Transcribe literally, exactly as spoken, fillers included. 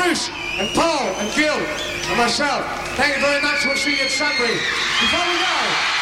Bruce and Paul and Gil and myself. Thank you very much. We'll see you at Sunbury. Before we go,